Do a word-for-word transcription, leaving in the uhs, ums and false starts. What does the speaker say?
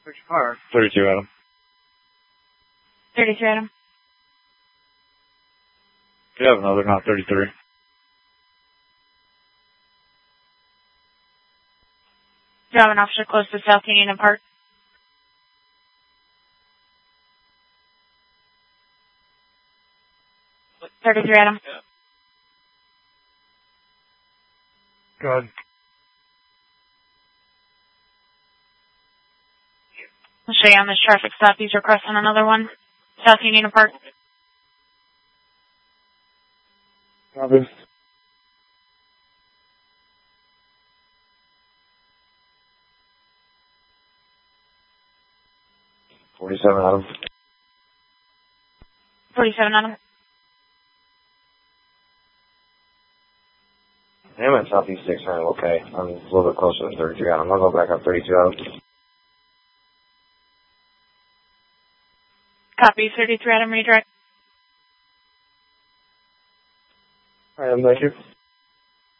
Which car? thirty-two, Adam. thirty-three, Adam. We have another, not thirty-three. You have an officer close to South Union Park. thirty-three, Adam. Yeah. Good. I'll show you on this traffic stop. He's requesting another one. South Union Park. Copy. forty-seven, Adam. forty-seven, Adam. I'm at Southeast six nine, okay. I'm a little bit closer to thirty-three, Adam. I'll go back up thirty-two, Adam. Copy, thirty-three, Adam. Redirect. Alright, Adam, thank you.